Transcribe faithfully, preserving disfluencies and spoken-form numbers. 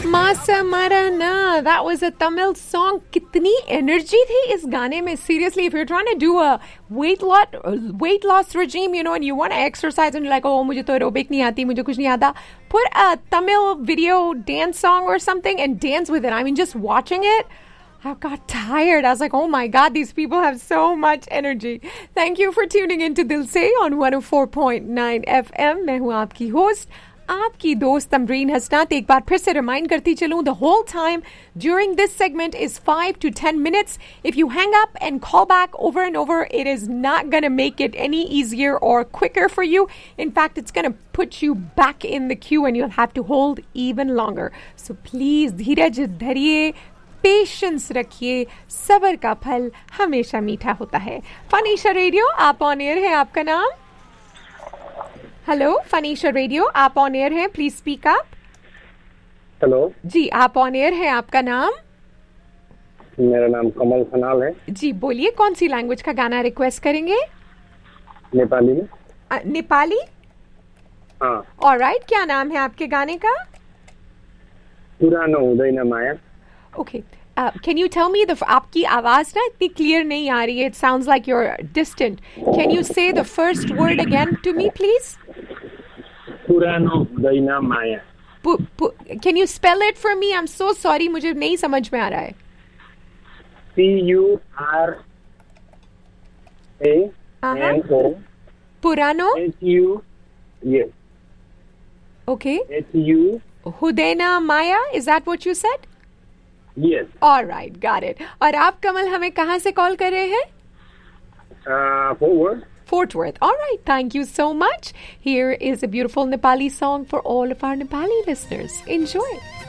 Masa Marana, that was a Tamil song. कितनी energy थी इस गाने में. Seriously, if you're trying to do a weight loss weight loss regime, you know, and you want to exercise and you're like, oh, मुझे तो aerobic नहीं आती, मुझे कुछ नहीं आता. Put a Tamil video dance song or something and dance with it. I mean, just watching it, I got tired. I was like, oh my God, these people have so much energy. Thank you for tuning in to Dil Se on one oh four point nine F M. मैं हूँ आपकी host, आपकी दोस्त तमरीन हसनात. एक बार फिर से remind करती चलूं, the whole time during this segment is five to ten minutes. If you hang up and call back over and over, it is not going to make it any easier or quicker for you. In fact, it's going to put you back in the queue and you'll have to hold even longer. So please, Dheeraj धरिए, patience रखिए, सबर का फल हमेशा मीठा होता है. फनीशा radio, आप on air हैं. आपका नाम? हेलो, फनीशा रेडियो, आप ऑन एयर हैं. Please speak up. हेलो जी, आप ऑन एयर हैं. आपका नाम? मेरा नाम कमल खनाल है. जी बोलिए, कौन सी लैंग्वेज का गाना रिक्वेस्ट करेंगे? नेपाली में. आ, नेपाली? हाँ. ऑलराइट, क्या नाम है आपके गाने का? पुरानो हुँदैन माया. Okay, can you tell me the, आपकी आवाज ना इतनी क्लियर नहीं आ रही है. It sounds like you are distant. Can you से the first word again to me please? पुरानो हुँदैन माया. Can you spell it for me? I am so sorry, मुझे नहीं समझ में आ रहा है. P U R A N O पुरानो. H U yes. Okay, H U हुदैना Maya, is that what you said? Yes. Alright, got it. और आप कमल हमें कहाँ से कॉल कर रहे हैं? Forward. Fort Worth. All right. Thank you so much. Here is a beautiful Nepali song for all of our Nepali listeners. Enjoy.